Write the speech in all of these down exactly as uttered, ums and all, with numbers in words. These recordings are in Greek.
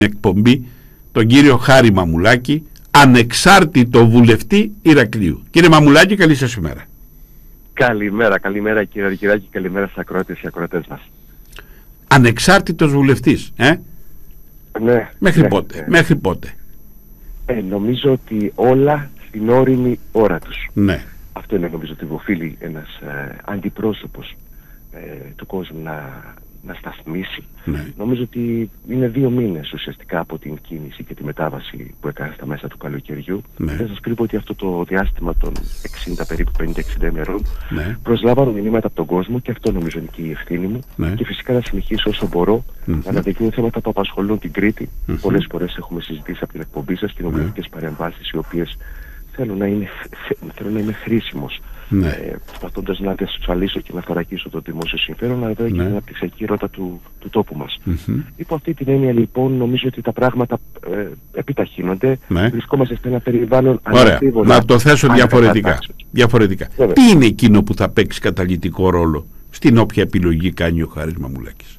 εκπομπή τον κύριο Χάρη Μαμουλάκη, ανεξάρτητο βουλευτή Ηρακλείου. Κύριε Μαμουλάκη, καλή σας ημέρα. Καλημέρα, καλημέρα κύριε Αργυράκη, καλημέρα στους ακροατές και ακροατές μας. Ανεξάρτητος βουλευτής, ε? Ναι. Μέχρι ναι, πότε, ναι. μέχρι πότε. Ε, νομίζω ότι όλα στην όριμη ώρα τους. Ναι. Αυτό είναι νομίζω ότι οφείλει ένας ε, αντιπρόσωπος ε, του κόσμου να, να σταθμίσει. Ναι. Νομίζω ότι είναι δύο μήνες ουσιαστικά από την κίνηση και τη μετάβαση που έκανε στα μέσα του καλοκαιριού. Ναι. Θα σας κρύβω ότι αυτό το διάστημα των εξήντα περίπου πενήντα εξήντα ημερών Ναι. προσλάβαμε μηνύματα από τον κόσμο και αυτό νομίζω είναι και η ευθύνη μου. Ναι. Και φυσικά να συνεχίσω όσο μπορώ Mm-hmm. να αναδεικνύω θέματα που απασχολούν την Κρήτη. Mm-hmm. Πολλές φορές έχουμε συζητήσει από την εκπομπή σας κοινοβουλευτικές Ναι. παρεμβάσεις οι οποίες θέλω να είναι, θέλω να είμαι χρήσιμος. Ναι. Ε, προσπαθώντας να διασφαλίσω και να θωρακίσω το δημόσιο συμφέρον, αλλά βέβαια Ναι. και την αναπτυξιακή ρότα του, του τόπου μας. Mm-hmm. Υπό αυτή την έννοια λοιπόν νομίζω ότι τα πράγματα ε, επιταχύνονται. Ναι. Βρισκόμαστε σε ένα περιβάλλον Ωραία. αναμφίβολα Να το θέσω διαφορετικά. διαφορετικά. Βέβαια. Τι είναι εκείνο που θα παίξει καταλυτικό ρόλο στην όποια επιλογή κάνει ο Χάρης Μαμουλάκης?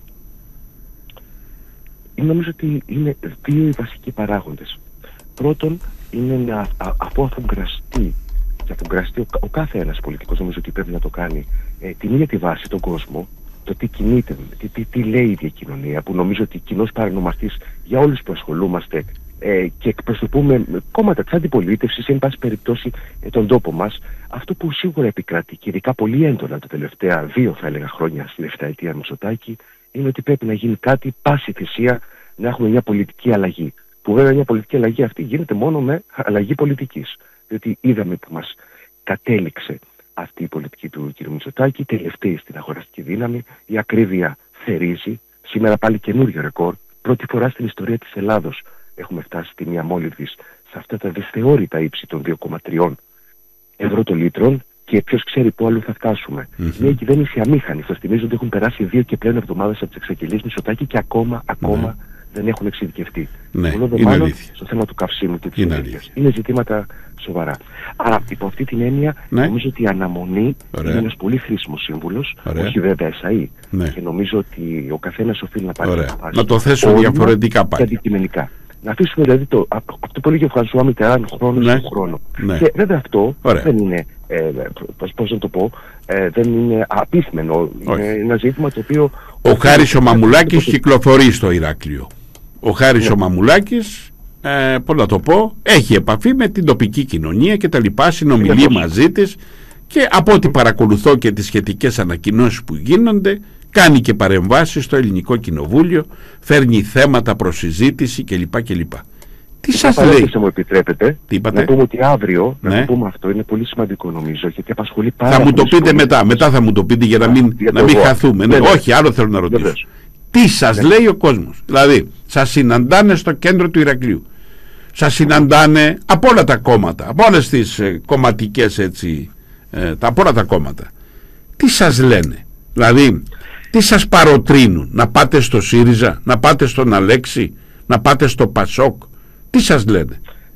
Νομίζω ότι είναι δύο οι βασικοί παράγοντες. Πρώτον, είναι να, α, αφού αφουγκραστεί και αφουγκραστεί ο, ο κάθε ένας πολιτικός, νομίζω ότι πρέπει να το κάνει ε, την ίδια τη βάση, τον κόσμο, το τι κινείται, τι, τι, τι λέει η ίδια κοινωνία, που νομίζω ότι κοινός παρανομαστής για όλους που ασχολούμαστε ε, και εκπροσωπούμε κόμματα της αντιπολίτευσης, εν πάση περιπτώσει ε, τον τόπο μας, αυτό που σίγουρα επικρατεί και ειδικά πολύ έντονα τα τελευταία δύο θα έλεγα χρόνια στην εφταετία Μητσοτάκη, είναι ότι πρέπει να γίνει κάτι πάση θυσία να έχουμε μια πολιτική αλλαγή. Που βέβαια μια πολιτική αλλαγή αυτή γίνεται μόνο με αλλαγή πολιτικής. Διότι είδαμε που μας κατέληξε αυτή η πολιτική του κ. Μητσοτάκη, τελευταία στην αγοραστική δύναμη, η ακρίβεια θερίζει, σήμερα πάλι καινούριο ρεκόρ, πρώτη φορά στην ιστορία της Ελλάδος έχουμε φτάσει στη μία μόλιβδης σε αυτά τα δυσθεώρητα ύψη των δύο κόμμα τρία ευρώ το λίτρο και ποιος ξέρει πού αλλού θα φτάσουμε. Mm-hmm. Μια κυβέρνηση αμήχανη, σας θυμίζω ότι έχουν περάσει δύο και πλέον εβδομάδες από τις εξαγγελίες Μητσοτάκη και ακόμα, ακόμα mm-hmm. δεν έχουν εξειδικευτεί. Ναι, Μόνο δε είναι μάλλον αλήθεια. στο θέμα του καυσίμου και της Είναι ενέργειας. Είναι ζητήματα σοβαρά. Άρα, υπό αυτή την έννοια, ναι. νομίζω ότι η αναμονή Ωραία. είναι ένας πολύ χρήσιμος σύμβουλος, Ωραία. όχι βέβαια εσαΐ. Ναι. Και νομίζω ότι ο καθένας οφείλει να πάρει Ωραία. πάρει Να το θέσω διαφορετικά πάλι. Και αντικειμενικά. Να αφήσουμε δηλαδή το, αυτό που έλεγε ο Φρανσουά Μιτεράν, χρόνο Ναι. στον χρόνο. Ναι. Και βέβαια αυτό Ωραία. δεν είναι, ε, πώς, πώς να το πω, ε, δεν είναι απίθμενο. Είναι ένα ζήτημα το οποίο... Ο Χάρης ο Μαμουλάκης κυκλοφορεί στο Ηράκλειο. Ο Χάρης Ναι. ο Μαμουλάκης, ε, πώς να το πω, έχει επαφή με την τοπική κοινωνία και τα λοιπά, συνομιλεί μαζί της και από ό,τι παρακολουθώ και τις σχετικές ανακοινώσεις που γίνονται, κάνει και παρεμβάσεις στο Ελληνικό Κοινοβούλιο, φέρνει θέματα προς συζήτηση κλπ. κλπ. Τι σας λέει? μου επιτρέπετε, Τι είπατε? να πούμε ότι αύριο, Ναι. να το πούμε αυτό, είναι πολύ σημαντικό νομίζω, γιατί απασχολεί πάρα Θα μου το πολλούς πείτε πολίτες. μετά, μετά θα μου το πείτε για να μην, Για να το μην εγώ. χαθούμε. Ναι, Ναι, ναι. όχι, άλλο θέλω να ρωτήσω. Βεβαίως. Τι σας Ναι. λέει ο κόσμος? Δηλαδή, σας συναντάνε στο κέντρο του Ηρακλείου. Σας συναντάνε από όλα τα κόμματα, από όλες τις ε, κομματικές έτσι, ε, τα, από όλα τα κόμματα. Τι σας λένε? Δηλαδή, τι σας παροτρύνουν? Να πάτε στο ΣΥΡΙΖΑ, να πάτε στον Αλέξη, να πάτε στο ΠΑΣΟΚ? Τι σας λένε?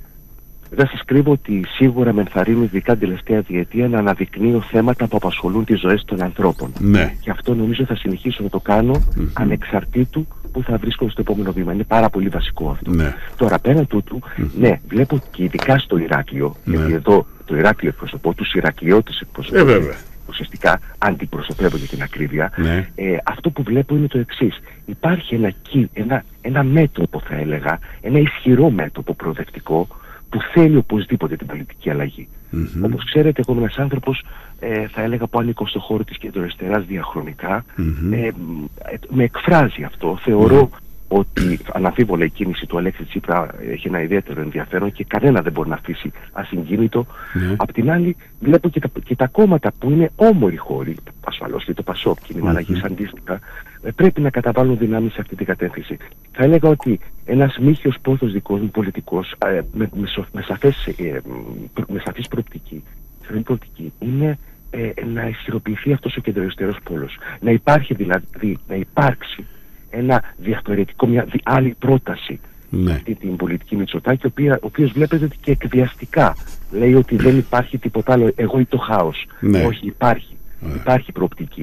Δεν σας κρύβω ότι σίγουρα με ενθαρρύνουν ειδικά την τελευταία διετία να αναδεικνύω θέματα που απασχολούν τις ζωές των ανθρώπων. Ναι. Και αυτό νομίζω θα συνεχίσω να το κάνω Mm-hmm. ανεξαρτήτου που θα βρίσκω στο επόμενο βήμα. Είναι πάρα πολύ βασικό αυτό. Ναι. Τώρα πέραν τούτου, Mm-hmm. ναι, βλέπω και ειδικά στο Ηράκλειο, Ναι. γιατί εδώ το Ηράκλειο εκπροσωπώ, τους Ηρακλειώτες εκπροσωπώ. Ε, βέβαια. Ουσιαστικά αντιπροσωπεύω για την ακρίβεια. Ναι. Ε, αυτό που βλέπω είναι το εξής. Υπάρχει ένα, ένα, ένα μέτωπο θα έλεγα, ένα ισχυρό μέτωπο προοδευτικό που θέλει οπωσδήποτε την πολιτική αλλαγή. Mm-hmm. Όπως ξέρετε, εγώ είμαι ένας άνθρωπος, ε, θα έλεγα, που ανήκω στον χώρο της κεντροαριστεράς διαχρονικά. Mm-hmm. Ε, ε, με εκφράζει αυτό. Θεωρώ mm-hmm. ότι αναμφίβολα η κίνηση του Αλέξη Τσίπρα έχει ένα ιδιαίτερο ενδιαφέρον και κανένα δεν μπορεί να αφήσει ασυγκίνητο. Mm-hmm. Απ' την άλλη, βλέπω και τα, και τα κόμματα που είναι όμοροι χώροι, ασφαλώς και το ΠΑΣΟΚ, κίνημα mm-hmm. αλλαγής αντίστοιχα, ε, πρέπει να καταβάλουν δυνάμεις σε αυτή την κατεύθυνση. Θα έλεγα ότι ένας μύχιος πόθος δικός μου πολιτικός, ε, με, με, με, σαφές, ε, με σαφής προοπτική, προοπτική είναι ε, να ισχυροποιηθεί αυτός ο κεντροαριστερός πόλος. Να υπάρχει δηλαδή, να υπάρξει ένα διαφορετικό, μια άλλη πρόταση ναι. αυτή την πολιτική Μητσοτάκη, ο οποίος βλέπετε ότι και εκβιαστικά λέει ότι δεν υπάρχει τίποτα άλλο, εγώ ή το χάος. Ναι. Όχι, υπάρχει. Ναι. Υπάρχει προοπτική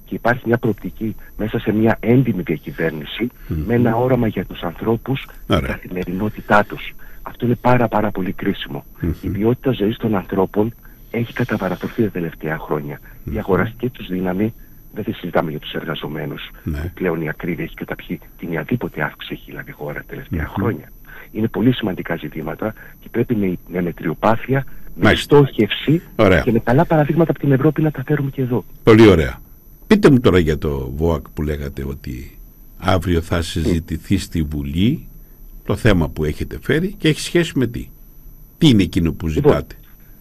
και υπάρχει μια προοπτική μέσα σε μια έντιμη διακυβέρνηση mm. με ένα όραμα για τους ανθρώπους και την καθημερινότητά τους. Αυτό είναι πάρα πάρα πολύ κρίσιμο. Mm-hmm. Η ποιότητα ζωής των ανθρώπων έχει καταβαραθρωθεί τα τελευταία χρόνια. Mm-hmm. Η αγοραστική τους δύναμη, δεν θα συζητάμε για τους εργαζομένους, mm-hmm. πλέον η ακρίβεια έχει καταπιεί την ιαδήποτε αύξηση έχει λάβει χώρα τα τελευταία mm-hmm. χρόνια. Είναι πολύ σημαντικά ζητήματα και πρέπει με, με μετριοπάθεια, με στόχευση και με καλά παραδείγματα από την Ευρώπη να τα φέρουμε και εδώ. Πολύ ωραία. Πείτε μου τώρα για το ΒΟΑΚ που λέγατε ότι αύριο θα συζητηθεί mm. στη Βουλή το θέμα που έχετε φέρει και έχει σχέση με τι. Τι είναι εκείνο που ζητάτε.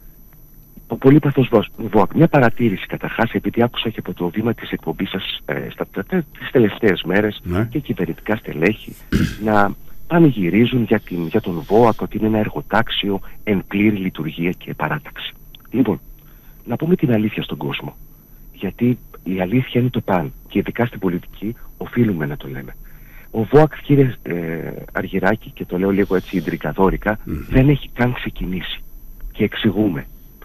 Ο πολύπαθος ΒΟΑΚ. Μια παρατήρηση καταρχάς, επειδή άκουσα και από το βήμα της εκπομπής σας ε, στα, τις τελευταίες μέρες ναι. και κυβερνητικά στελέχη να πανηγυρίζουν για, την, για τον ΒΟΑΚ ότι είναι ένα εργοτάξιο εν πλήρη λειτουργία και παράταξη. Λοιπόν, να πούμε την αλήθεια στον κόσμο. Γιατί η αλήθεια είναι το παν και ειδικά στην πολιτική οφείλουμε να το λέμε. Ο ΒΟΑΚ, κύριε ε, Αργυράκη, και το λέω λίγο έτσι ιντρικαδόρικα, mm-hmm. δεν έχει καν ξεκινήσει. Και εξηγούμε.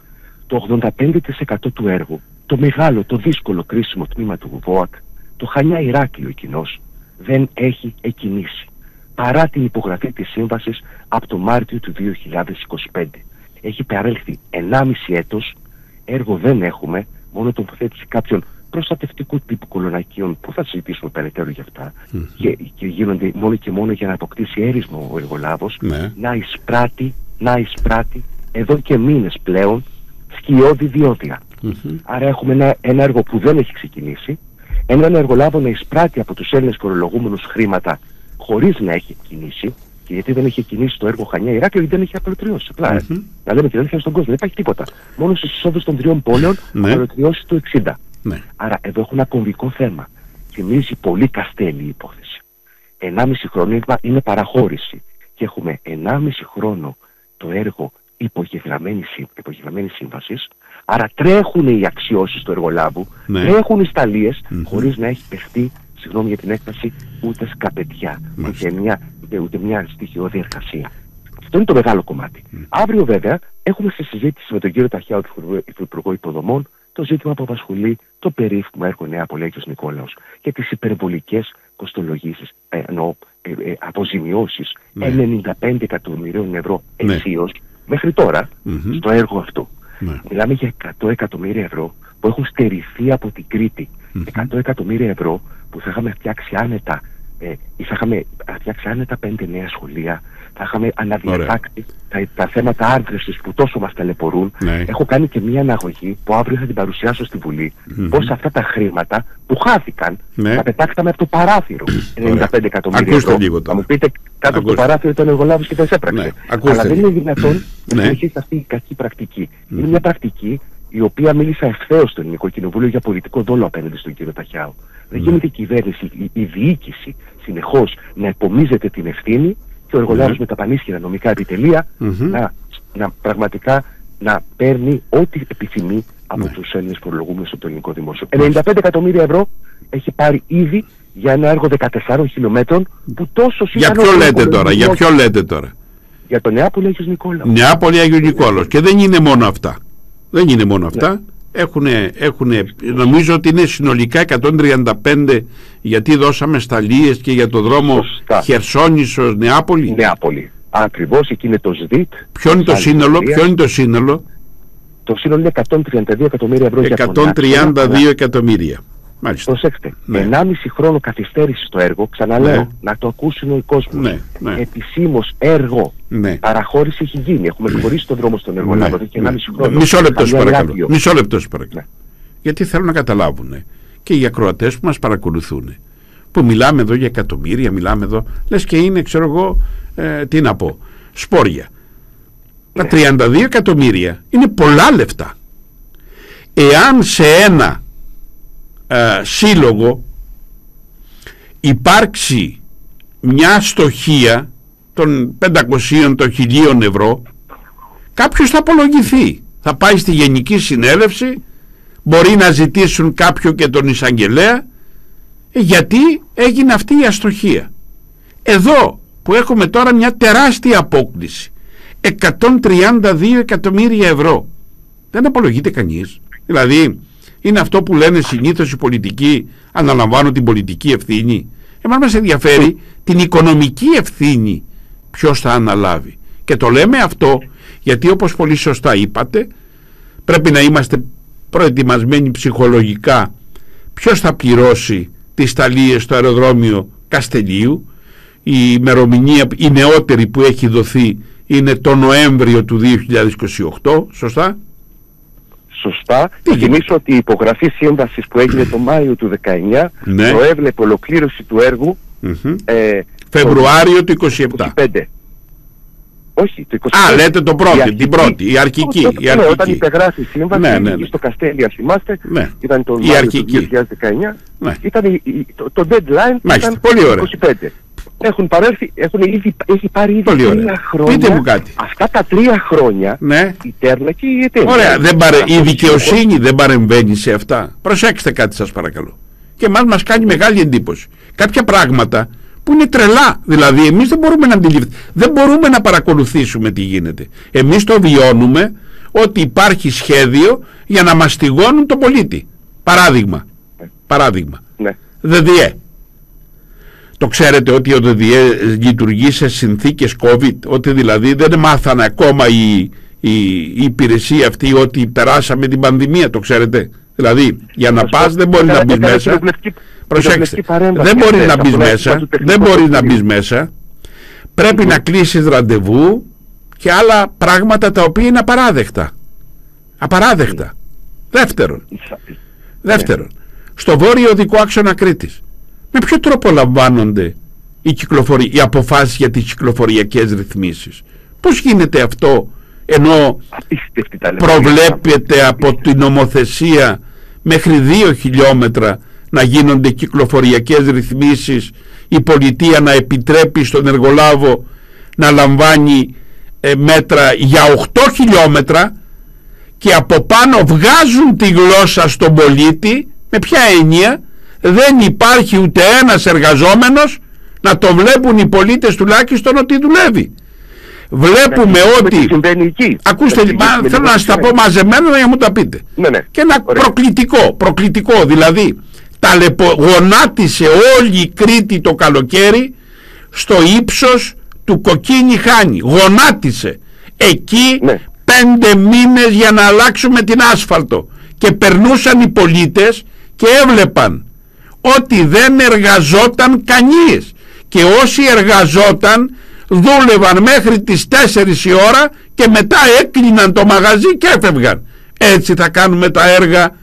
Το ογδόντα πέντε τοις εκατό του έργου, το μεγάλο, το δύσκολο κρίσιμο τμήμα του ΒΟΑΚ, το Χανιά Ηράκλειο κοινώς, δεν έχει εκκινήσει. Παρά την υπογραφή της σύμβασης από το Μάρτιο του δύο χιλιάδες είκοσι πέντε. Έχει παρέλθει ενάμιση έτος, έργο δεν έχουμε, μόνο τοποθέτηση κάποιων προστατευτικού τύπου κολονακίων που θα συζητήσουμε περαιτέρω για αυτά mm-hmm. και, και γίνονται μόνο και μόνο για να αποκτήσει έρισμα ο εργολάβος mm-hmm. να εισπράττει, να εισπράττει εδώ και μήνες πλέον σκιώδη διόδια. Mm-hmm. Άρα έχουμε ένα, ένα έργο που δεν έχει ξεκινήσει, έναν εργολάβο να εισπράττει από τους Έλληνες φορολογούμενους χρήματα χωρίς να έχει κινήσει. Και γιατί δεν έχει κινήσει το έργο Χανιά Ηράκλειο, γιατί δεν έχει απολυτριώσει. Απλά mm-hmm. να λέμε και δεν έχει στον κόσμο, δεν υπάρχει τίποτα. Μόνο στις εισόδους των τριών πόλεων mm-hmm. απολυτριώσει το εξήντα. Ναι. Άρα εδώ έχω ένα κομβικό θέμα. Θυμίζει πολύ Καστέλη η υπόθεση. Ενάμιση χρόνο είναι παραχώρηση. Και έχουμε ενάμιση χρόνο το έργο υπογεγραμμένης σύμβασης. Άρα τρέχουν οι αξιώσεις του εργολάβου, ναι. τρέχουν οι σταλίες, mm-hmm. χωρίς να έχει παιχτεί, συγγνώμη για την έκφραση, ούτε σκαπετιά, ούτε μια, ούτε μια στοιχειώδη εργασία. Αυτό είναι το μεγάλο κομμάτι. Mm. Αύριο βέβαια έχουμε στη συζήτηση με τον κύριο Ταχιάου, του Υπουργού Υποδομών, το ζήτημα που απασχολεί το περίφημο έργο Νέα Πόλη Άγιος Νικόλαος και τις υπερβολικές κοστολογήσεις, ε, εννοώ ε, ε, αποζημιώσεις ναι. ενενήντα πέντε εκατομμυρίων ευρώ ναι. αισίως μέχρι τώρα mm-hmm. στο έργο αυτό. Ναι. Μιλάμε για εκατό εκατομμύρια ευρώ που έχουν στερηθεί από την Κρήτη. Mm-hmm. εκατό εκατομμύρια ευρώ που θα είχαμε φτιάξει άνετα, ε, ή θα είχαμε φτιάξει άνετα πέντε νέα σχολεία, θα είχαμε αναδιατάξει τα, τα θέματα άρδρευσης που τόσο μας ταλαιπωρούν. Ναι. Έχω κάνει και μια αναγωγή που αύριο θα την παρουσιάσω στη Βουλή. Mm-hmm. Πώς αυτά τα χρήματα που χάθηκαν ναι. τα πετάξαμε από το παράθυρο. ενενήντα πέντε εκατομμύρια ευρώ. Θα μου πείτε κάτω από το παράθυρο ήταν εργολάβος και δεν σε έπραξε. Ναι. Αλλά δεν είναι δυνατόν να συνεχίσει αυτή η κακή πρακτική. Mm-hmm. Είναι μια πρακτική η οποία μίλησε ευθέως στο Ελληνικό Κοινοβούλιο για πολιτικό δόλο απέναντι στον κύριο Ταχιάου. Δεν mm. γίνεται η κυβέρνηση, η, η διοίκηση συνεχώς να επομίζεται την ευθύνη και ο εργολάβος mm. με τα πανίσχυρα νομικά επιτελεία mm-hmm. να, να πραγματικά να παίρνει ό,τι επιθυμεί από mm. τους Έλληνες φορολογούμενους στο ελληνικό δημόσιο. ενενήντα πέντε εκατομμύρια ευρώ έχει πάρει ήδη για ένα έργο δεκατεσσάρων χιλιόμετρων που τόσο Για ποιο λέτε τώρα, για ποιο λέτε τώρα. Για το Νεάπολη Άγιος Νικόλαος. Νεάπολη Άγιος Νικόλαος. Και δεν είναι μόνο αυτά. Δεν είναι μόνο αυτά. Yeah. Έχουνε, έχουνε, νομίζω ότι είναι συνολικά εκατόν τριάντα πέντε γιατί δώσαμε σταλίες και για το δρόμο Χερσόνησος Νεάπολη. Νεάπολη. Ακριβώς, εκεί είναι το ΣΔΙΤ. Ποιο είναι το σύνολο, ποιο είναι το σύνολο. Το σύνολο είναι εκατόν τριάντα δύο εκατομμύρια ευρώ. εκατόν τριάντα δύο εκατομμύρια. Μάλιστα. Προσέξτε, ναι. ενάμιση χρόνο καθυστέρηση στο έργο, ξαναλέω, ναι. να το ακούσει ο κόσμος. Ναι, ναι. Επισήμως έργο, ναι. παραχώρηση έχει γίνει. Έχουμε χωρίσει τον δρόμο στον εργολάβο εδώ και ενάμιση χρόνο. Μισό λεπτό σου παρακαλώ. Μισό λεπτό σου παρακαλώ. Ναι. Γιατί θέλω να καταλάβουν και οι ακροατές που μας παρακολουθούν, που μιλάμε εδώ για εκατομμύρια, μιλάμε εδώ, λες και είναι, ξέρω εγώ, ε, τι να πω, σπόρια. Ναι. Τα τριάντα δύο εκατομμύρια είναι πολλά λεφτά. Εάν σε ένα Uh, σύλλογο υπάρξει μια στοχεία των πεντακοσίων, των χιλίων ευρώ, κάποιος θα απολογηθεί, θα πάει στη Γενική Συνέλευση, μπορεί να ζητήσουν κάποιο και τον εισαγγελέα γιατί έγινε αυτή η αστοχία. Εδώ που έχουμε τώρα μια τεράστια απόκληση, εκατόν τριάντα δύο εκατομμύρια ευρώ, δεν απολογείται κανείς. Δηλαδή Είναι αυτό που λένε συνήθως οι πολιτικοί, αναλαμβάνω την πολιτική ευθύνη. Εμάς μας ενδιαφέρει την οικονομική ευθύνη, ποιος θα αναλάβει. Και το λέμε αυτό γιατί, όπως πολύ σωστά είπατε, πρέπει να είμαστε προετοιμασμένοι ψυχολογικά ποιος θα πληρώσει τις ταλίες στο αεροδρόμιο Καστελίου. Η ημερομηνία, η νεότερη που έχει δοθεί, είναι το Νοέμβριο του δύο χιλιάδες είκοσι οκτώ, σωστά? Σωστά. Θα θυμίσω ότι η υπογραφή σύμβασης που έγινε το Μάιο του δεκαεννιά, ναι, προέβλεπε ολοκλήρωση του έργου mm-hmm. ε, Φεβρουάριο του είκοσι επτά. είκοσι πέντε. Όχι, το είκοσι πέντε. Α, λέτε το πρώτο, την πρώτη, η αρχική. Η αρχική. Ναι, όταν υπεγράφει η σύμβαση, ναι, ναι, ναι, στο Καστέλι, αν θυμάστε, ναι, ήταν το Μάιο του δύο χιλιάδες δεκαεννιά, ναι, ήταν η, η, το, το deadline. Μάλιστα, ήταν πολύ ωραία. είκοσι πέντε. Έχουν παρέλθει, έχουν ήδη, έχει πάρει ήδη πολύ τρία χρόνια. Πείτε μου κάτι. Αυτά τα τρία χρόνια, ναι, η Τέρνα και η ΕΤΕ. Ωραία, δεν παρε... η δικαιοσύνη δεν παρεμβαίνει σε αυτά. Προσέξτε κάτι, σας παρακαλώ. Και εμάς μας κάνει μεγάλη εντύπωση. Κάποια πράγματα που είναι τρελά. Δηλαδή εμείς δεν μπορούμε να αντιληφθούμε, δεν μπορούμε να παρακολουθήσουμε τι γίνεται. Εμείς το βιώνουμε ότι υπάρχει σχέδιο για να μαστιγώνουν τον πολίτη. Παράδειγμα. Ναι. Παράδειγμα. Ναι. ΔΔΕ. Το ξέρετε ότι ο ΔΔΕ λειτουργεί σε συνθήκες COVID, ότι δηλαδή δεν μάθανε ακόμα η, η, η υπηρεσία αυτή ότι περάσαμε την πανδημία, το ξέρετε. Δηλαδή για να πας δεν μπορεί να μπεις μέσα. Προσέξτε, δεν μπορεί να μπεις μέσα, δεν μπορεί να μπεις μέσα. Πρέπει να κλείσεις ραντεβού και άλλα πράγματα τα οποία είναι απαράδεκτα. Απαράδεκτα. Δεύτερον, δεύτερον, στο βόρειο οδικό άξονα Κρήτης, με ποιο τρόπο λαμβάνονται οι, κυκλοφορι... οι αποφάσεις για τις κυκλοφοριακές ρυθμίσεις? Πώς γίνεται αυτό, ενώ προβλέπεται από την νομοθεσία μέχρι δύο χιλιόμετρα να γίνονται κυκλοφοριακές ρυθμίσεις, η πολιτεία να επιτρέπει στον εργολάβο να λαμβάνει ε, μέτρα για οκτώ χιλιόμετρα, και από πάνω βγάζουν τη γλώσσα στον πολίτη? Με ποια έννοια? Δεν υπάρχει ούτε ένας εργαζόμενος να το βλέπουν οι πολίτες τουλάχιστον ότι δουλεύει. Βλέπουμε ναι, ότι... Ακούστε, μα, θέλω να σας τα πω μαζεμένα για να μου τα πείτε. Ναι, ναι. Και ένα Ωραία. προκλητικό, προκλητικό, δηλαδή ταλαιπω... γονάτισε όλη η Κρήτη το καλοκαίρι στο ύψος του Κοκκίνη Χάνη. Γονάτισε. Εκεί ναι. πέντε μήνες για να αλλάξουμε την άσφαλτο. Και περνούσαν οι πολίτες και έβλεπαν ότι δεν εργαζόταν κανείς, και όσοι εργαζόταν δούλευαν μέχρι τις τέσσερις η ώρα και μετά έκλειναν το μαγαζί και έφευγαν. Έτσι θα κάνουμε τα έργα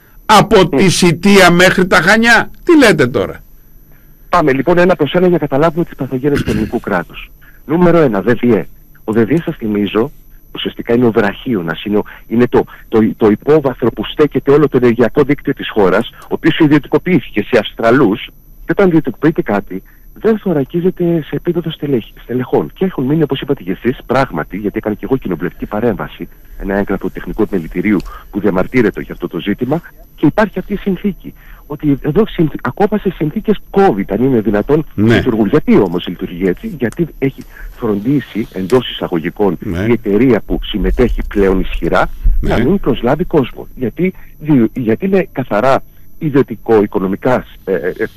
από τη Σιτία μέχρι τα Χανιά? Τι λέτε τώρα? Πάμε λοιπόν ένα προς ένα για να καταλάβουμε τις παθογένειες του ελληνικού κράτους. Νούμερο ένα, ΔΔΕ. Ο ΔΔΕ, σας θυμίζω, ουσιαστικά είναι ο βραχίωνας, είναι, είναι το, το, το υπόβαθρο που στέκεται όλο το ενεργειακό δίκτυο της χώρας, ο οποίος ιδιωτικοποιήθηκε σε Αυστραλούς, και όταν ιδιωτικοποιείται κάτι δεν θωρακίζεται σε επίπεδο στελεχών. Και έχουν μείνει, όπως είπατε και εσείς, πράγματι, γιατί έκανα και εγώ κοινοβουλευτική παρέμβαση, ένα έγγραφο τεχνικού επιμελητηρίου που διαμαρτύρεται για αυτό το ζήτημα, και υπάρχει αυτή η συνθήκη. Ότι εδώ ακόμα σε συνθήκες COVID, αν είναι δυνατόν, ναι. λειτουργούν. Γιατί όμως λειτουργεί έτσι? Γιατί έχει φροντίσει εντός εισαγωγικών ναι. η εταιρεία που συμμετέχει πλέον ισχυρά ναι. να μην προσλάβει κόσμο. Γιατί, γιατί είναι καθαρά ιδιωτικό, οικονομικά, ε, ε, ε,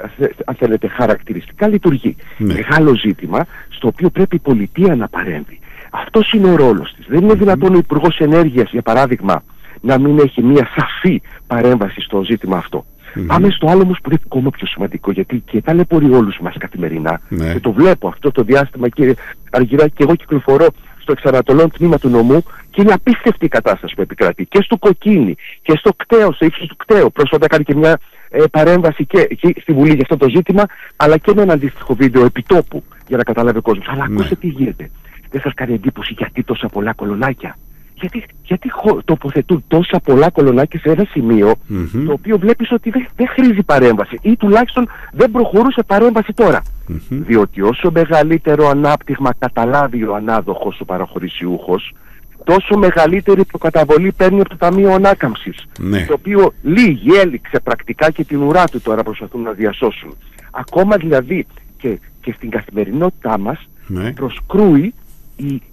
αν θέλετε, χαρακτηριστικά λειτουργεί. Ναι. Μεγάλο ζήτημα στο οποίο πρέπει η πολιτεία να παρέμβει. Αυτός είναι ο ρόλος της. Δεν είναι mm-hmm. δυνατόν ο Υπουργός Ενέργειας, για παράδειγμα, να μην έχει μια σαφή παρέμβαση στο ζήτημα αυτό. Mm-hmm. Πάμε στο άλλο όμως που είναι ακόμα πιο σημαντικό, γιατί και ταλαιπωρεί όλους μας καθημερινά. Ναι. Και το βλέπω αυτό το διάστημα, κύριε Αργυράκη, και εγώ κυκλοφορώ στο εξανατολών τμήμα του νομού και είναι απίστευτη η κατάσταση που επικρατεί. Και στο Κοκκίνη και στο Κταίο, στο ύψος του Κταίου. Πρόσφατα κάνει και μια ε, παρέμβαση και, και στη Βουλή για αυτό το ζήτημα, αλλά και με ένα αντίστοιχο βίντεο επιτόπου για να καταλάβει ο κόσμος. Αλλά ναι. ακούστε τι γίνεται. Δεν σας κάνει εντύπωση γιατί τόσα πολλά κολονάκια? Γιατί, γιατί τοποθετούν τόσα πολλά κολονάκια σε ένα σημείο mm-hmm. το οποίο βλέπεις ότι δεν, δεν χρήζει παρέμβαση, ή τουλάχιστον δεν προχωρούσε παρέμβαση τώρα. Mm-hmm. Διότι όσο μεγαλύτερο ανάπτυγμα καταλάβει ο ανάδοχος, ο παραχωρησιούχος, τόσο μεγαλύτερη προκαταβολή παίρνει από το Ταμείο Ανάκαμψης, ναι. το οποίο λίγη έληξε πρακτικά και την ουρά του τώρα προσπαθούν να διασώσουν. Ακόμα δηλαδή και, και στην καθημερινότητά μας ναι. προσκρούει η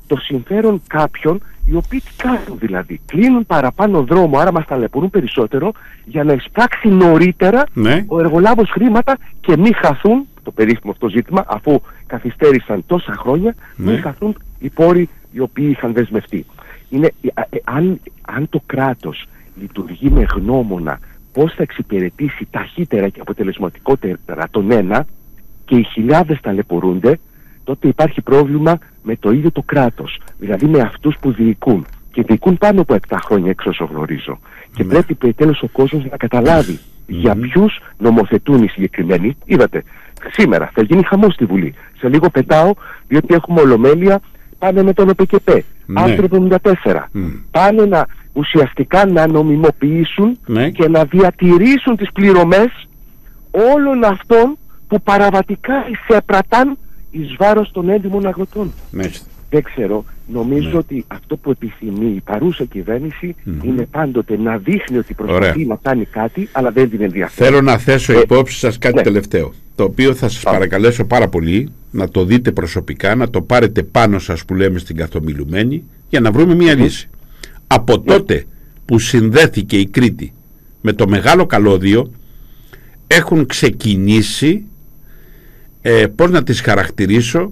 το συμφέρον κάποιων οι οποίοι τι κάνουν δηλαδή. Κλείνουν παραπάνω δρόμο, άρα μας ταλαιπωρούν περισσότερο για να εισπράξει νωρίτερα ναι. ο εργολάβος χρήματα και μην χαθούν, το περίφημο αυτό ζήτημα, αφού καθυστέρησαν τόσα χρόνια, ναι. μην χαθούν οι πόροι οι οποίοι είχαν δεσμευτεί. Είναι, αν, αν το κράτος λειτουργεί με γνώμονα πώς θα εξυπηρετήσει ταχύτερα και αποτελεσματικότερα τον ένα και οι χιλιάδες ταλαιπωρούνται, τότε υπάρχει πρόβλημα με το ίδιο το κράτος, δηλαδή με αυτούς που διοικούν. Και διοικούν πάνω από επτά χρόνια, εξ όσο γνωρίζω. Και ναι. πρέπει τέλος ο κόσμος να καταλάβει mm-hmm. για ποιους νομοθετούν οι συγκεκριμένοι. Είδατε, σήμερα θα γίνει χαμός στη Βουλή. Σε λίγο πετάω, διότι έχουμε ολομέλεια, πάνε με τον ΟΠΕΚΕΠΕ. Ναι. Άρθρο εβδομήντα τέσσερα. Mm. Πάνε να ουσιαστικά να νομιμοποιήσουν ναι. και να διατηρήσουν τις πληρωμές όλων αυτών που παραβατικά εισέπραταν εις βάρος των έντιμων αγροτών. Μάλιστα. Δεν ξέρω, νομίζω ναι. ότι αυτό που επιθυμεί η παρούσα κυβέρνηση mm-hmm. είναι πάντοτε να δείχνει ότι προσπαθεί Ωραία. να κάνει κάτι, αλλά δεν την ενδιαφέρει. Θέλω να θέσω ε, υπόψη σας κάτι ναι. τελευταίο, το οποίο θα σας Πάμε. παρακαλέσω πάρα πολύ να το δείτε προσωπικά, να το πάρετε πάνω σας που λέμε στην καθομιλουμένη, για να βρούμε μια mm-hmm. λύση. Από yeah. τότε που συνδέθηκε η Κρήτη με το Μεγάλο Καλώδιο, έχουν ξεκινήσει, ε, πώς να τις χαρακτηρίσω,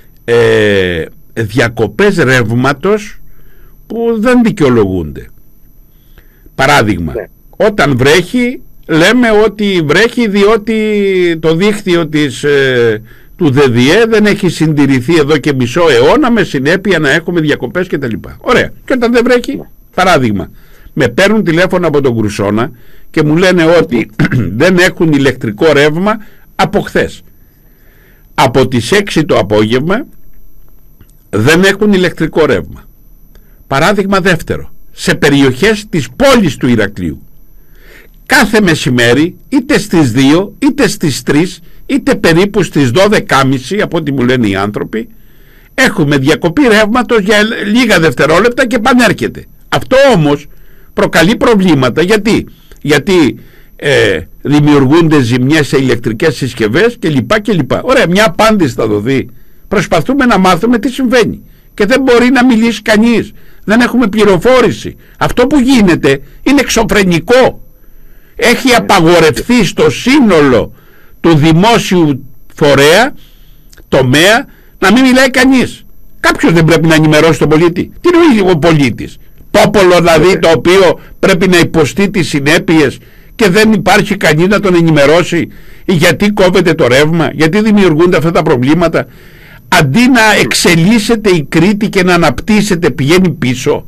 ε, διακοπές ρεύματος που δεν δικαιολογούνται. Παράδειγμα, yeah. όταν βρέχει λέμε ότι βρέχει διότι το δίκτυο της, ε, του ΔΔΕ δεν έχει συντηρηθεί εδώ και μισό αιώνα, με συνέπεια να έχουμε διακοπές κτλ. Ωραία. Και όταν δεν βρέχει, παράδειγμα, με παίρνουν τηλέφωνο από τον Κρουσόνα και μου λένε ότι δεν έχουν ηλεκτρικό ρεύμα από χθες. Από τις έξι το απόγευμα δεν έχουν ηλεκτρικό ρεύμα. Παράδειγμα δεύτερο, σε περιοχές της πόλης του Ηρακλείου, κάθε μεσημέρι, είτε στις δύο, είτε στις τρεις, είτε περίπου στις δώδεκα και μισή, από ό,τι μου λένε οι άνθρωποι, έχουμε διακοπή ρεύματος για λίγα δευτερόλεπτα και πανέρχεται. Αυτό όμως προκαλεί προβλήματα. Γιατί, Γιατί ε, δημιουργούνται ζημιές σε ηλεκτρικές συσκευές κλπ. κλπ. Ωραία, μια απάντηση θα δοθεί. Προσπαθούμε να μάθουμε τι συμβαίνει. Και δεν μπορεί να μιλήσει κανείς. Δεν έχουμε πληροφόρηση. Αυτό που γίνεται είναι εξωφρενικό. Έχει απαγορευτεί στο σύνολο του δημόσιου φορέα, τομέα, να μην μιλάει κανείς. Κάποιος δεν πρέπει να ενημερώσει τον πολίτη. Τι νοεί ο πολίτης? Πόπολο δηλαδή, το οποίο πρέπει να υποστεί τις συνέπειες και δεν υπάρχει κανείς να τον ενημερώσει γιατί κόβεται το ρεύμα, γιατί δημιουργούνται αυτά τα προβλήματα. Αντί να εξελίσσεται η Κρήτη και να αναπτύσσεται, πηγαίνει πίσω.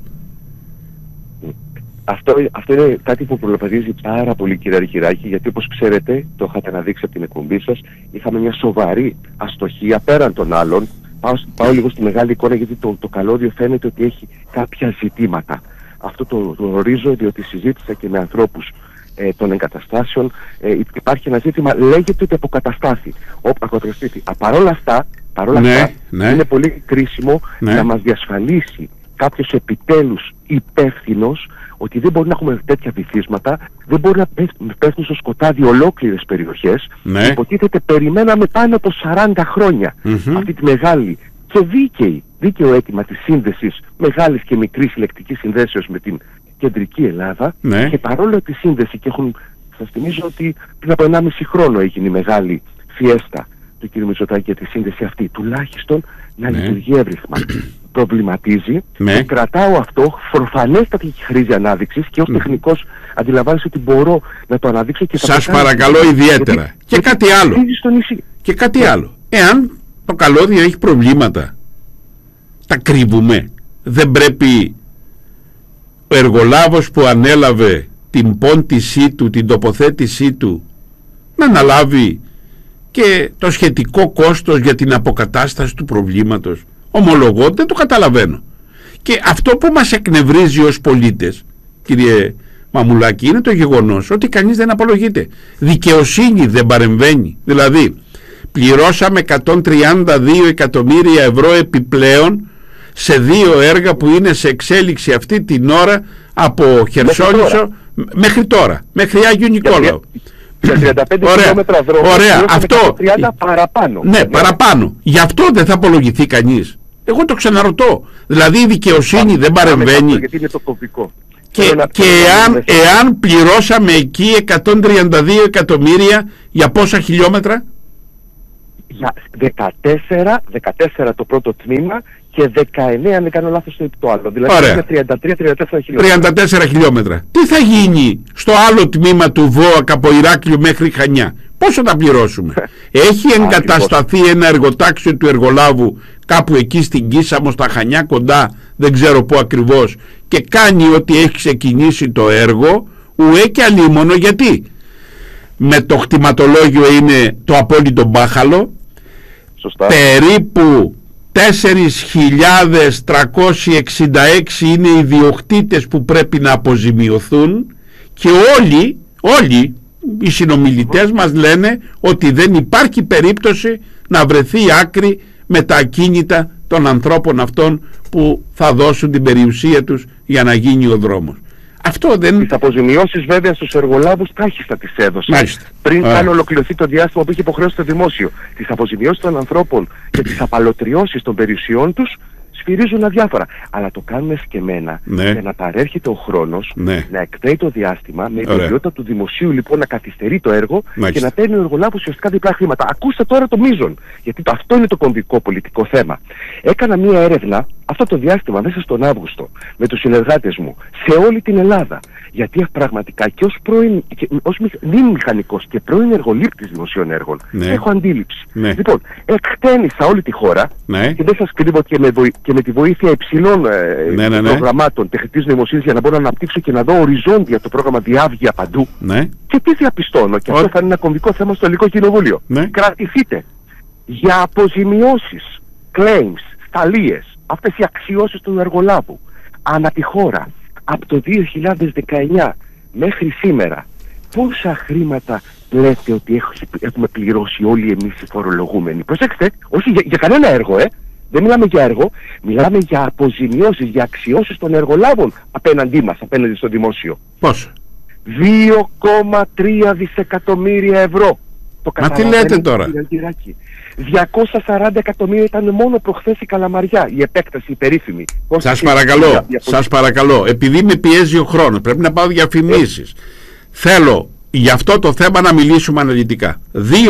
Αυτό, αυτό είναι κάτι που προλαπαδίζει πάρα πολύ, κύριε Αρχιράκη, γιατί όπως ξέρετε, το είχατε αναδείξει από την εκπομπή σας, είχαμε μια σοβαρή αστοχία πέραν των άλλων. Πάω, πάω λίγο στη μεγάλη εικόνα, γιατί το, το καλώδιο φαίνεται ότι έχει κάποια ζητήματα. Αυτό το, το γνωρίζω, διότι συζήτησα και με ανθρώπους ε, των εγκαταστάσεων. Ε, υπάρχει ένα ζήτημα, λέγεται ότι αποκαταστάθη. αποκαταστήθη. Παρ' όλα αυτά, παρόλα ναι, αυτά ναι. είναι πολύ κρίσιμο ναι. να μας διασφαλίσει κάποιος επιτέλους υπεύθυνος ότι δεν μπορεί να έχουμε τέτοια βυθίσματα, δεν μπορεί να πέφτουν στο σκοτάδι ολόκληρες περιοχές. Ναι. Υποτίθεται περιμέναμε πάνω από σαράντα χρόνια mm-hmm. αυτή τη μεγάλη και δίκαιη, δίκαιο αίτημα της σύνδεσης μεγάλης και μικρής ηλεκτρικής συνδέσεως με την κεντρική Ελλάδα. Ναι. Και παρόλο τη σύνδεση, και έχουν, σας θυμίζω ότι πριν από ενάμιση χρόνο έγινε η μεγάλη φιέστα του κ. Μητσοτάκη για τη σύνδεση αυτή, τουλάχιστον να ναι. λειτουργεί εύρυθμα. Προβληματίζει ναι. και κρατάω αυτό προφανέστατα και χρήζει ανάδειξης, και ως ναι. τεχνικός αντιλαμβάνεσαι ότι μπορώ να το αναδείξω και θα σας παρακαλώ ιδιαίτερα. Γιατί, και γιατί κάτι άλλο. Και κάτι yeah. άλλο. Εάν το καλώδιο έχει προβλήματα, τα κρύβουμε. Δεν πρέπει ο εργολάβος που ανέλαβε την πόντισή του, την τοποθέτησή του, να αναλάβει και το σχετικό κόστος για την αποκατάσταση του προβλήματος? Ομολογώ, δεν το καταλαβαίνω. Και αυτό που μας εκνευρίζει ως πολίτες, κύριε Μαμουλάκη, είναι το γεγονός ότι κανείς δεν απολογείται. Δικαιοσύνη δεν παρεμβαίνει. Δηλαδή, πληρώσαμε εκατόν τριάντα δύο εκατομμύρια ευρώ επιπλέον σε δύο έργα που είναι σε εξέλιξη αυτή την ώρα από Χερσόνησο μέχρι τώρα, μέχρι Άγιο Νικόλαο. Για τριάντα πέντε χιλιόμετρα δρόμο. Ωραία, αυτό. τριάντα παραπάνω. Ναι, παραπάνω. Γι' αυτό δεν θα απολογηθεί κανείς. Εγώ το ξαναρωτώ. Δηλαδή η δικαιοσύνη δεν παρεμβαίνει. Γιατί είναι το κωδικό. Και, και εάν, εάν πληρώσαμε εκεί εκατόν τριάντα δύο εκατομμύρια για πόσα χιλιόμετρα? Για δεκατέσσερα, δεκατέσσερα το πρώτο τμήμα και δεκαεννέα, αν δεν κάνω λάθος, το άλλο. Δηλαδή είναι τριάντα τρία τριάντα τέσσερα χιλιόμετρα. τριάντα τέσσερα χιλιόμετρα. Τι θα γίνει στο άλλο τμήμα του ΒΟΑΚ από Ηράκλειο μέχρι Χανιά? Πόσο θα πληρώσουμε? Έχει εγκατασταθεί ένα εργοτάξιο του εργολάβου κάπου εκεί στην Κίσαμο, στα Χανιά κοντά, δεν ξέρω πού ακριβώς, και κάνει ότι έχει ξεκινήσει το έργο, ουέ και αλίμονο. Γιατί? Με το χτιματολόγιο είναι το απόλυτο μπάχαλο. Σωστά. Περίπου τέσσερις χιλιάδες τριακόσιοι εξήντα έξι είναι οι ιδιοκτήτες που πρέπει να αποζημιωθούν, και όλοι, όλοι οι συνομιλητές μας λένε ότι δεν υπάρχει περίπτωση να βρεθεί άκρη με τα ακίνητα των ανθρώπων αυτών που θα δώσουν την περιουσία τους για να γίνει ο δρόμος. Αυτό δεν... Τις αποζημιώσεις βέβαια στους εργολάβους τάχιστα τις έδωσε. Μάλιστα. Πριν καν ολοκληρωθεί το διάστημα που είχε υποχρεώσει το δημόσιο. Τις αποζημιώσεις των ανθρώπων και τις απαλωτριώσεις των περιουσιών τους σφυρίζουν αδιάφορα. Αλλά το κάνουν εσκεμμένα, ναι, για να παρέρχεται ο χρόνος, ναι, να εκπνέει το διάστημα, με ιδιότητα του δημοσίου λοιπόν να καθυστερεί το έργο, μάλιστα, και να παίρνει ο εργολάβος ουσιαστικά διπλά χρήματα. Ακούστε τώρα το μείζον, γιατί το, αυτό είναι το κομβικό πολιτικό θέμα. Έκανα μία έρευνα αυτό το διάστημα μέσα στον Αύγουστο με τους συνεργάτες μου σε όλη την Ελλάδα. Γιατί πραγματικά και ως, πρώην, και ως νυν μηχανικός και πρώην εργολήπτης δημοσίων έργων, ναι, έχω αντίληψη. Ναι. Λοιπόν, εκτένισα όλη τη χώρα, ναι, και δεν σας κρύβω και με, βοη, και με τη βοήθεια υψηλών ε, ναι, ναι, ναι, προγραμμάτων τεχνητής νοημοσύνης για να μπορώ να αναπτύξω και να δω οριζόντια το πρόγραμμα διάβγεια παντού. Ναι. Και τι διαπιστώνω, και αυτό θα είναι ένα κομβικό θέμα στο Ελληνικό Κοινοβούλιο. Ναι. Κρατηθείτε για αποζημιώσεις, claims, σταλίες, αυτές οι αξιώσεις του εργολάβου ανά τη χώρα από το δύο χιλιάδες δεκαεννιά μέχρι σήμερα, πόσα χρήματα λέτε ότι έχουμε πληρώσει όλοι εμείς οι φορολογούμενοι? Προσέξτε, όχι για, για κανένα έργο, ε. Δεν μιλάμε για έργο, μιλάμε για αποζημιώσεις, για αξιώσεις των εργολάβων απέναντί μας, απέναντι στο δημόσιο. Πόσο? δύο κόμμα τρία δισεκατομμύρια ευρώ. Το Μα τι λέτε τώρα? διακόσια σαράντα εκατομμύρια ήταν μόνο προχθές η Καλαμαριά, η επέκταση, η περίφημη. Σας παρακαλώ, σας παρακαλώ, επειδή με πιέζει ο χρόνος, πρέπει να πάω διαφημίσεις. Ε. Θέλω για αυτό το θέμα να μιλήσουμε αναλυτικά.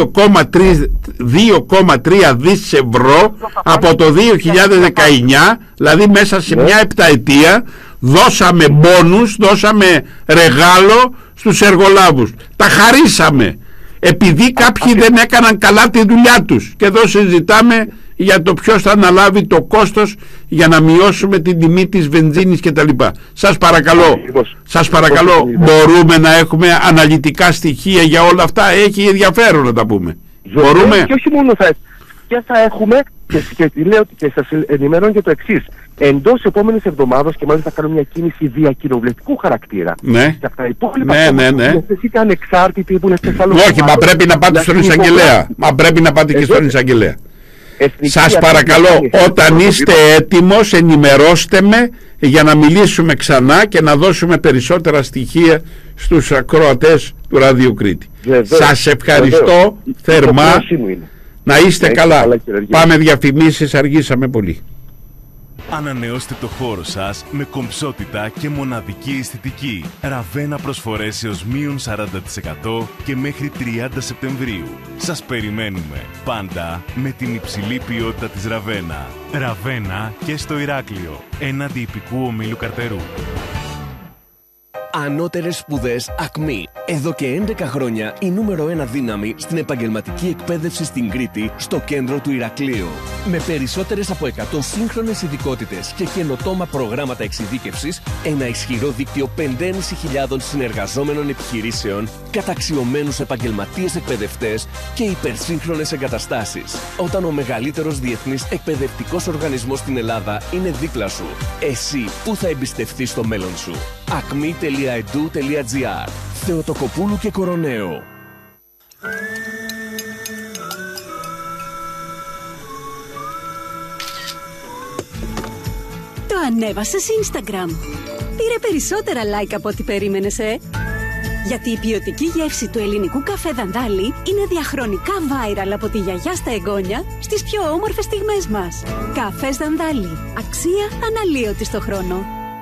δύο κόμμα τρία δις ευρώ από το δύο χιλιάδες δεκαεννιά, δηλαδή μέσα σε μια επταετία, δώσαμε μπόνους, δώσαμε ρεγάλο στους εργολάβους. Τα χαρίσαμε. Επειδή κάποιοι δεν έκαναν καλά τη δουλειά τους, και εδώ συζητάμε για το ποιος θα αναλάβει το κόστος για να μειώσουμε την τιμή της βενζίνης κτλ. Σας παρακαλώ, σας παρακαλώ, μπορούμε να έχουμε αναλυτικά στοιχεία για όλα αυτά? Έχει ενδιαφέρον να τα πούμε. Μπορούμε? Και όχι μόνο θα, και θα έχουμε, και, και, λέω, και σας ενημερώνω για το εξής. Εντός επόμενης εβδομάδας, και μάλιστα θα κάνω μια κίνηση διακοινοβουλευτικού χαρακτήρα. Ναι. Και αυτά υπόλοιπα, ναι, ναι, ναι. είτε ανεξάρτητοι που είναι Θεσσαλονίκη. Όχι, μα πρέπει να πάτε στον εισαγγελέα. Μα πρέπει να πάτε και στον εισαγγελέα. Σας παρακαλώ, όταν είστε έτοιμος, ενημερώστε με για να μιλήσουμε ξανά και να δώσουμε περισσότερα στοιχεία στους ακροατές του Ράδιο Κρήτη. Σας ευχαριστώ θερμά. Να είστε καλά. Πάμε διαφημίσεις, αργήσαμε πολύ. Ανανεώστε το χώρο σας με κομψότητα και μοναδική αισθητική. Ραβένα προσφορές έως μείον σαράντα τοις εκατό και μέχρι τριάντα Σεπτεμβρίου. Σας περιμένουμε πάντα με την υψηλή ποιότητα της Ραβένα. Ραβένα και στο Ηράκλειο, έναντι ιππικού ομίλου Καρτερού. Ανώτερες σπουδές ΑΚΜΗ. Εδώ και έντεκα χρόνια η νούμερο ένα δύναμη στην επαγγελματική εκπαίδευση στην Κρήτη, στο κέντρο του Ηρακλείου. Με περισσότερες από εκατό σύγχρονες ειδικότητες και καινοτόμα προγράμματα εξειδίκευσης, ένα ισχυρό δίκτυο πέντε χιλιάδες πεντακόσιων συνεργαζόμενων επιχειρήσεων, καταξιωμένους επαγγελματίες εκπαιδευτές και υπερσύγχρονες εγκαταστάσεις. Όταν ο μεγαλύτερος διεθνής εκπαιδευτικός οργανισμός στην Ελλάδα είναι δίπλα σου, εσύ πού θα εμπιστευτείς το μέλλον σου? ακμη τελεία e d u τελεία g r. Θεοτοκοπούλου και Κοροναίο. Το ανέβασες Instagram. Πήρε περισσότερα like από ό,τι περίμενες, ε? Γιατί η ποιοτική γεύση του ελληνικού καφέ Δαντάλη είναι διαχρονικά viral από τη γιαγιά στα εγγόνια στις πιο όμορφες στιγμές μας. Καφές Δαντάλη. Αξία αναλύωτη στο χρόνο.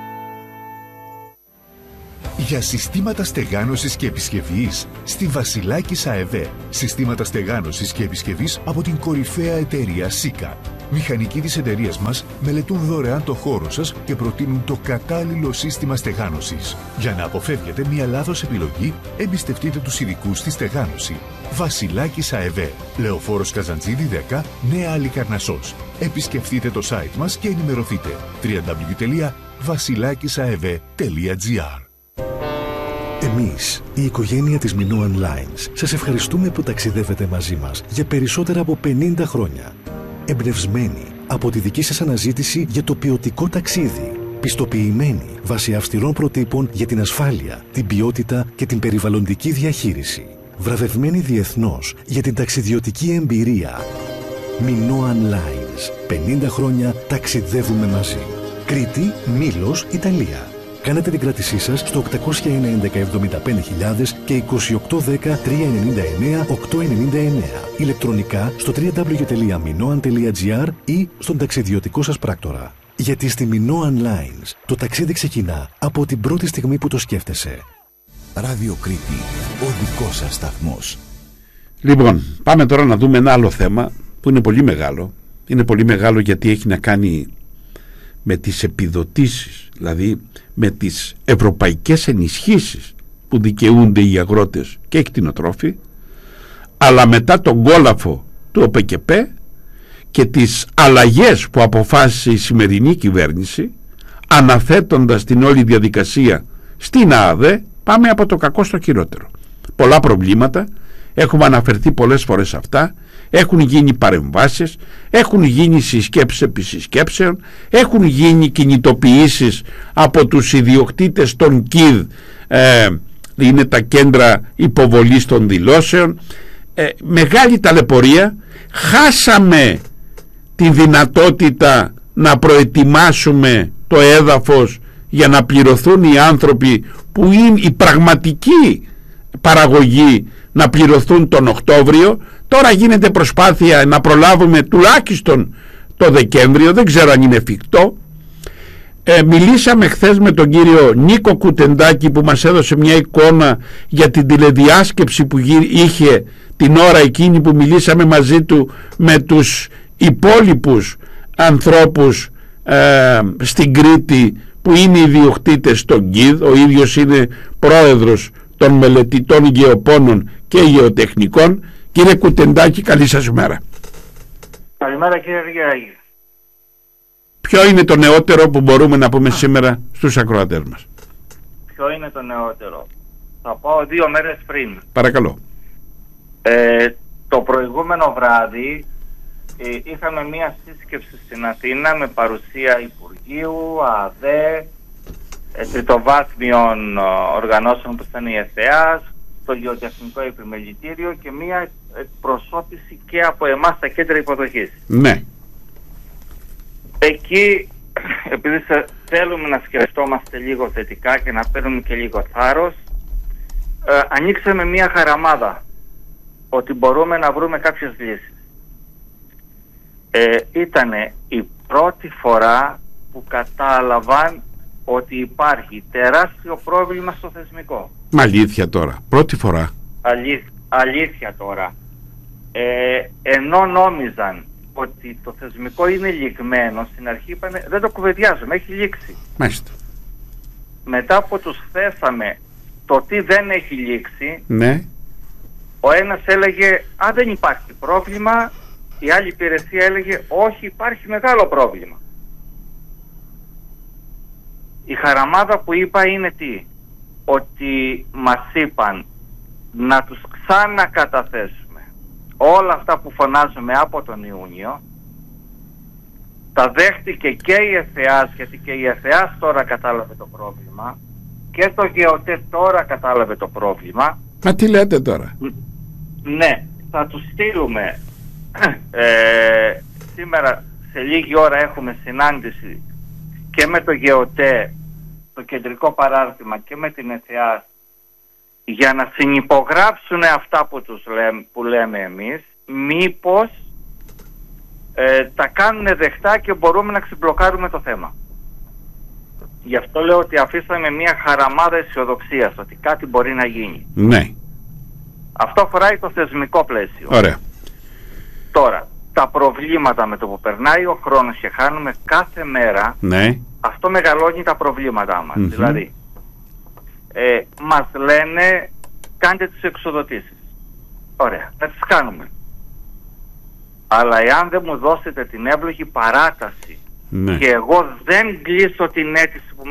Για συστήματα στεγάνωσης και επισκευής στη Βασιλάκης ΑΕΒ. Συστήματα στεγάνωσης και επισκευής από την κορυφαία εταιρεία ΣΥΚΑ. Μηχανικοί της εταιρείας μας μελετούν δωρεάν το χώρο σας και προτείνουν το κατάλληλο σύστημα στεγάνωσης. Για να αποφεύγετε μια λάθος επιλογή, εμπιστευτείτε τους ειδικούς στη στεγάνωση. Βασιλάκης ΑΕΒ. Λεωφόρος Καζαντζίδη δέκα, Νέα Αλικαρνασσός. Επισκεφτείτε το site μας και ενημερωθείτε. double-u double-u double-u τελεία βασιλάκισαεβ τελεία τζι άρ. Εμείς, η οικογένεια της Minoan Lines, σας ευχαριστούμε που ταξιδεύετε μαζί μας για περισσότερα από πενήντα χρόνια. Εμπνευσμένοι από τη δική σας αναζήτηση για το ποιοτικό ταξίδι. Πιστοποιημένοι βάσει αυστηρών προτύπων για την ασφάλεια, την ποιότητα και την περιβαλλοντική διαχείριση. Βραβευμένοι διεθνώς για την ταξιδιωτική εμπειρία. Minoan Lines. πενήντα χρόνια ταξιδεύουμε μαζί. Κρήτη, Μήλος, Ιταλία. Κάνετε την κράτησή σας στο οκτακόσια ένα έντεκα εβδομήντα πέντε χιλιάδες και είκοσι οκτώ δέκα τριακόσια ενενήντα εννέα οκτακόσια ενενήντα εννέα. Ηλεκτρονικά στο double-u double-u double-u τελεία minoan τελεία τζι άρ ή στον ταξιδιωτικό σας πράκτορα. Γιατί στη Minoan Lines το ταξίδι ξεκινά από την πρώτη στιγμή που το σκέφτεσαι. Ράδιο Κρήτη, ο δικός σας σταθμός. Λοιπόν, πάμε τώρα να δούμε ένα άλλο θέμα που είναι πολύ μεγάλο. Είναι πολύ μεγάλο γιατί έχει να κάνει με τις επιδοτήσεις, δηλαδή με τις ευρωπαϊκές ενισχύσεις που δικαιούνται οι αγρότες και οι κτηνοτρόφοι, αλλά μετά τον κόλαφο του ΟΠΕΚΕΠ και τις αλλαγές που αποφάσισε η σημερινή κυβέρνηση, αναθέτοντας την όλη διαδικασία στην ΑΑΔΕ, πάμε από το κακό στο χειρότερο. Πολλά προβλήματα, έχουμε αναφερθεί πολλές φορές αυτά, έχουν γίνει παρεμβάσεις, έχουν γίνει συσκέψεις επί συσκέψεων, έχουν γίνει κινητοποιήσεις από τους ιδιοκτήτες των ΚΙΔ, ε, είναι τα κέντρα υποβολής των δηλώσεων, ε, μεγάλη ταλαιπωρία. Χάσαμε τη δυνατότητα να προετοιμάσουμε το έδαφος για να πληρωθούν οι άνθρωποι που είναι η πραγματική παραγωγή, να πληρωθούν τον Οκτώβριο. Τώρα γίνεται προσπάθεια να προλάβουμε τουλάχιστον το Δεκέμβριο, δεν ξέρω αν είναι εφικτό. Ε, μιλήσαμε χθες με τον κύριο Νίκο Κουτεντάκη που μας έδωσε μια εικόνα για την τηλεδιάσκεψη που είχε την ώρα εκείνη που μιλήσαμε μαζί του με τους υπόλοιπους ανθρώπους ε, στην Κρήτη που είναι ιδιοκτήτες των ΚΙΔ. Ο ίδιος είναι πρόεδρος των μελετητών γεωπόνων και γεωτεχνικών. Κύριε Κουτεντάκη, καλή σας μέρα. Καλημέρα κύριε Αργυράκη. Ποιο είναι το νεότερο που μπορούμε να πούμε σήμερα στους ακροατές μας? Ποιο είναι το νεότερο? Θα πάω δύο μέρες πριν. Παρακαλώ. Ε, το προηγούμενο βράδυ ε, είχαμε μία σύσκεψη στην Αθήνα με παρουσία Υπουργείου, ΑΔΕ, ε, τριτοβάθμιων οργανώσεων που ήταν η ΕΘΕΑΣ, το Γεωτεχνικό Επιμελητήριο και μία εκπροσώπηση και από εμάς τα κέντρα υποδοχής. Ναι. Εκεί, επειδή θέλουμε να σκεφτόμαστε λίγο θετικά και να παίρνουμε και λίγο θάρρος, ε, ανοίξαμε μία χαραμάδα ότι μπορούμε να βρούμε κάποιες λύσεις. Ε, ήτανε η πρώτη φορά που κατάλαβαν ότι υπάρχει τεράστιο πρόβλημα στο θεσμικό. Μα αλήθεια τώρα, πρώτη φορά. Αλήθεια, αλήθεια τώρα. Ε, ενώ νόμιζαν ότι το θεσμικό είναι λιγμένο, στην αρχή είπανε δεν το κουβεντιάζουμε, έχει λήξει. Μάλιστα. Μετά που τους θέσαμε το τι δεν έχει λήξει, ναι, ο ένας έλεγε α, δεν υπάρχει πρόβλημα, η άλλη υπηρεσία έλεγε όχι, υπάρχει μεγάλο πρόβλημα. Η χαραμάδα που είπα είναι τι? Ότι μας είπαν να τους ξανακαταθέσουμε όλα αυτά που φωνάζουμε από τον Ιούνιο. Τα δέχτηκε και η ΕΘΕΑΣ, γιατί και η ΕΘΕΑΣ τώρα κατάλαβε το πρόβλημα και το ΓΕΟΤΕ τώρα κατάλαβε το πρόβλημα. Μα τι λέτε τώρα? Ναι, θα τους στείλουμε ε, σήμερα σε λίγη ώρα έχουμε συνάντηση και με το ΓΕΟΤΕ, το κεντρικό παράρτημα, και με την ΕΘΕΑΣ για να συνυπογράψουν αυτά που, τους λέμε, που λέμε εμείς, μήπως ε, τα κάνουν δεχτά και μπορούμε να ξεμπλοκάρουμε το θέμα. Γι' αυτό λέω ότι αφήσαμε μια χαραμάδα αισιοδοξίας ότι κάτι μπορεί να γίνει. Ναι. Αυτό αφορά το θεσμικό πλαίσιο. Ωραία. Τώρα, τα προβλήματα με το που περνάει ο χρόνος και χάνουμε κάθε μέρα, ναι. αυτό μεγαλώνει τα προβλήματά μας. Mm-hmm. Δηλαδή, ε, μας λένε κάντε τις εξοδοτήσεις. Ωραία, θα τις κάνουμε. Αλλά εάν δεν μου δώσετε την εύλογη παράταση, ναι, και εγώ δεν κλείσω την αίτηση που